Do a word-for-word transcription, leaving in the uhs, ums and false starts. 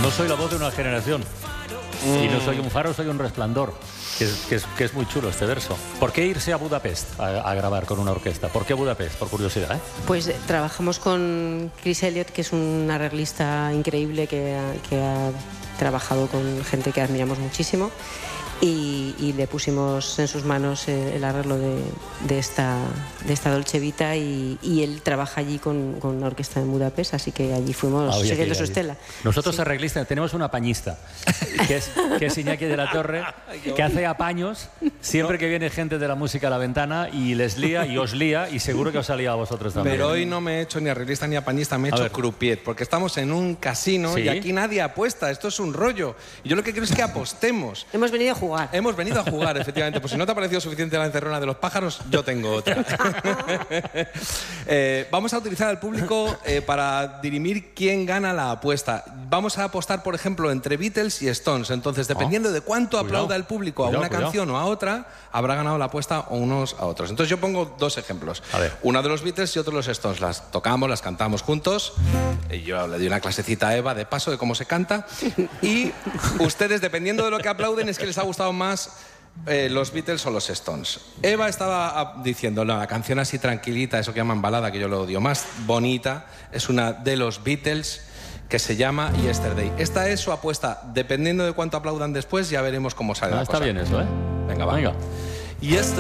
No soy la voz de una generación. Mm. Y no soy un faro, soy un resplandor. Que es, que, es, que es muy chulo este verso. ¿Por qué irse a Budapest a, a grabar con una orquesta? ¿Por qué Budapest? Por curiosidad, ¿eh? Pues eh, trabajamos con Chris Elliott, que es un arreglista increíble que ha, que ha trabajado con gente que admiramos muchísimo. Y, y le pusimos en sus manos el, el arreglo de, de, esta, de esta Dolce Vita y, y él trabaja allí con, con una orquesta en Budapest, así que allí fuimos ah, siguiendo su estela. Nosotros sí. arreglistas tenemos un apañista, que es, que es Iñaki de la Torre, que hace apaños siempre que viene gente de la música a la ventana y les lía y os lía y seguro que os ha liado a vosotros también. Pero hoy no me he hecho ni arreglista ni apañista, me he hecho croupier, porque estamos en un casino ¿Sí? y aquí nadie apuesta, esto es un rollo. Y yo lo que quiero es que apostemos. Hemos venido a jugar. Hemos venido a jugar, efectivamente. Pues si no te ha parecido suficiente la encerrona de los pájaros, yo tengo otra. eh, vamos a utilizar al público eh, para dirimir quién gana la apuesta. Vamos a apostar, por ejemplo, entre Beatles y Stones. Entonces, dependiendo oh, de cuánto cuidado, aplauda el público cuidado, a una cuidado. canción o a otra, habrá ganado la apuesta o unos a otros. Entonces, yo pongo dos ejemplos. A ver. Una de los Beatles y otro de los Stones. Las tocamos, las cantamos juntos. Yo le doy una clasecita a Eva de paso de cómo se canta. Y ustedes, dependiendo de lo que aplauden, es que les ha gustado más eh, los Beatles o los Stones. Eva estaba diciendo, no, la canción así tranquilita, eso que llaman balada, que yo lo odio, más bonita, es una de los Beatles que se llama Yesterday. Esta es su apuesta. Dependiendo de cuánto aplaudan después, ya veremos cómo sale ah, la está cosa. Está bien eso, ¿eh? Venga, va. Venga. Yesterday.